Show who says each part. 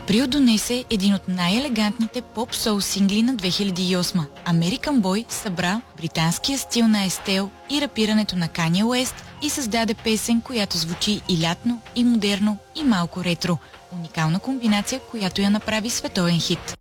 Speaker 1: Април донесе един от най-елегантните поп-соул сингли на 2008. American Boy събра британския стил на Естел и рапирането на Kanye West и създаде песен, която звучи и лятно, и модерно, и малко ретро. Уникална комбинация, която я направи световен хит.